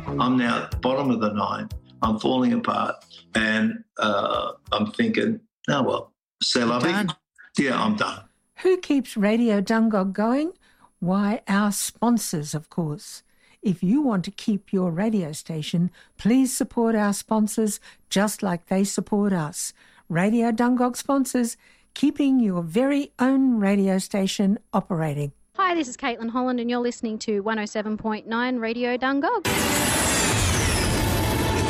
I'm now at the bottom of the 9. I'm falling apart, and I'm thinking, oh, well, c'est la vie. Yeah, I'm done. Who keeps Radio Dungog going? Why, our sponsors, of course. If you want to keep your radio station, please support our sponsors just like they support us. Radio Dungog sponsors, keeping your very own radio station operating. Hi, this is Caitlin Holland and you're listening to 107.9 Radio Dungog.